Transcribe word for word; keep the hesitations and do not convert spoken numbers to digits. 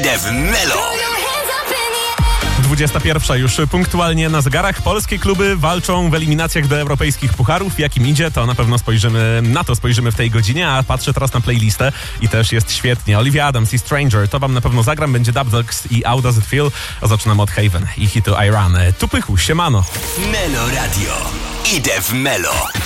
Idę w Melo. dwudziesta pierwsza już punktualnie na zegarach. Polskie kluby walczą w eliminacjach do europejskich pucharów. Jak im idzie, to na pewno spojrzymy na to spojrzymy w tej godzinie, a patrzę teraz na playlistę i też jest świetnie. Olivia Adams i Stranger, to wam na pewno zagram. Będzie Dub Dogs i How Does It Feel. A zaczynamy od Haven i hitu Iran. Tu Pychu, siemano. Melo Radio. Idę w Melo.